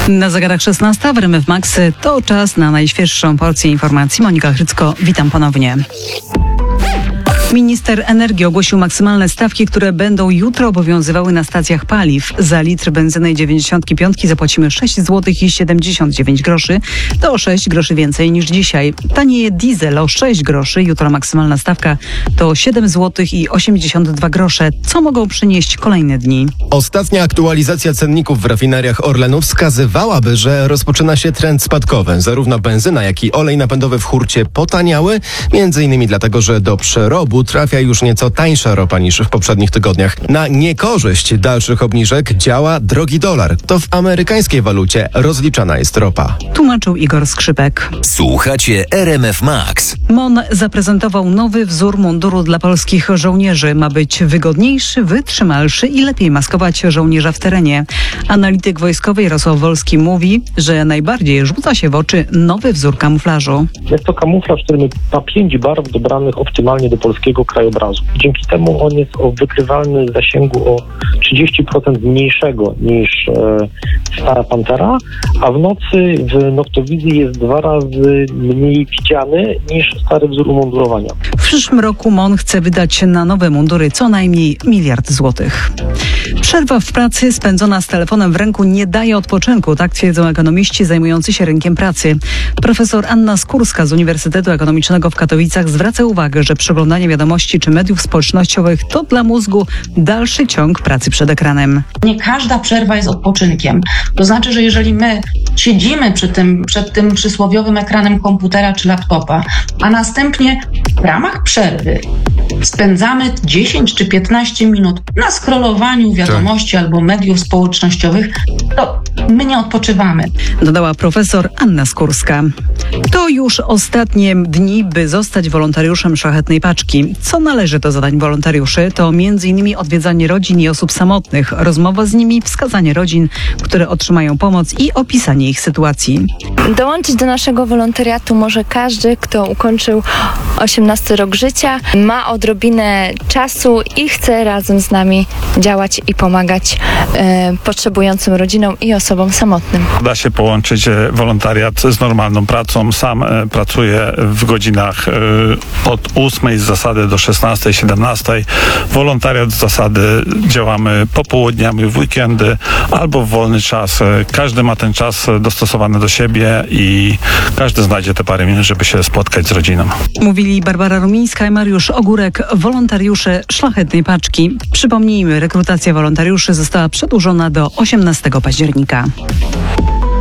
Na zegarach 16 w RMF Max to czas na najświeższą porcję informacji. Monika Chrycko, witam ponownie. Minister energii ogłosił maksymalne stawki, które będą jutro obowiązywały na stacjach paliw. Za litr benzyny 95 zapłacimy 6 zł i 79 groszy. To o 6 groszy więcej niż dzisiaj. Tanieje diesel o 6 groszy. Jutro maksymalna stawka to 7 zł i 82 grosze. Co mogą przynieść kolejne dni? Ostatnia aktualizacja cenników w rafineriach Orlenu wskazywałaby, że rozpoczyna się trend spadkowy. Zarówno benzyna, jak i olej napędowy w hurcie potaniały, m.in. dlatego, że do przerobu trafia już nieco tańsza ropa niż w poprzednich tygodniach. Na niekorzyść dalszych obniżek działa drogi dolar. To w amerykańskiej walucie rozliczana jest ropa. Tłumaczył Igor Skrzypek. Słuchacie RMF Max. MON zaprezentował nowy wzór munduru dla polskich żołnierzy. Ma być wygodniejszy, wytrzymalszy i lepiej maskować żołnierza w terenie. Analityk wojskowy Jarosław Wolski mówi, że najbardziej rzuca się w oczy nowy wzór kamuflażu. Jest to kamuflaż, który ma 5 barw dobranych optymalnie do polskiego krajobrazu. Dzięki temu on jest o wykrywalny zasięgu o 30% mniejszego niż stara Pantera, a w nocy w noktowizji jest 2 razy mniej widziany niż stary wzór umundurowania. W przyszłym roku MON chce wydać na nowe mundury co najmniej 1 miliard złotych. Przerwa w pracy spędzona z telefonem w ręku nie daje odpoczynku, tak twierdzą ekonomiści zajmujący się rynkiem pracy. Profesor Anna Skórska z Uniwersytetu Ekonomicznego w Katowicach zwraca uwagę, że przeglądanie wiadomości czy mediów społecznościowych to dla mózgu dalszy ciąg pracy przed ekranem. Nie każda przerwa jest odpoczynkiem. To znaczy, że jeżeli my siedzimy przed tym przysłowiowym ekranem komputera czy laptopa, a następnie w ramach przerwy spędzamy 10 czy 15 minut na scrollowaniu wiadomości albo mediów społecznościowych, to my nie odpoczywamy. Dodała profesor Anna Skórska. To już ostatnie dni, by zostać wolontariuszem Szlachetnej Paczki. Co należy do zadań wolontariuszy? To m.in. odwiedzanie rodzin i osób samotnych, rozmowa z nimi, wskazanie rodzin, które otrzymają pomoc i opisanie ich sytuacji. Dołączyć do naszego wolontariatu może każdy, kto ukończył 18 rok życia, ma odrobinę czasu i chce razem z nami działać i pomagać potrzebującym rodzinom i osobom samotnym. Da się połączyć wolontariat z normalną pracą. Sam pracuję w godzinach od 8 z zasady do 16, 17. Wolontariat z zasady działamy popołudniami, w weekendy albo w wolny czas. Każdy ma ten czas dostosowany do siebie i każdy znajdzie te parę minut, żeby się spotkać z rodziną. Mówili Barbara Rumińska i Mariusz Ogórek, wolontariusze Szlachetnej Paczki. Przypomnijmy, rekrutacja wolontariuszy została przedłużona do 18 października.